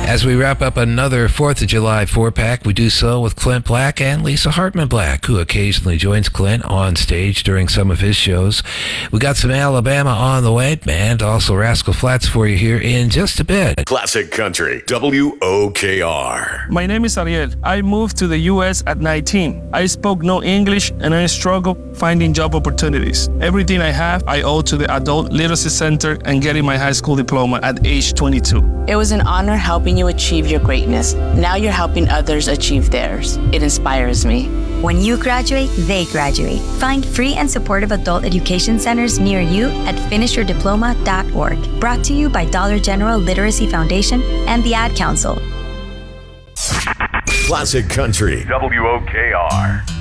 As we wrap up another 4th of July 4-pack, we do so with Clint Black and Lisa Hartman Black, who occasionally joins Clint on stage during some of his shows. We got some Alabama on the way, and also Rascal Flatts for you here in just a bit. Classic Country, WOKR. My name is Ariel. I moved to the U.S. at 19. I spoke no English and I struggled finding job opportunities. Everything I have, I owe to the Adult Literacy Center and getting my high school diploma at age 22. It was an honor helping you achieve your greatness. Now you're helping others achieve theirs. It inspires me. When you graduate, they graduate. Find free and supportive adult education centers near you at finishyourdiploma.org. Brought to you by Dollar General Literacy Foundation and the Ad Council. Classic Country, WOKR.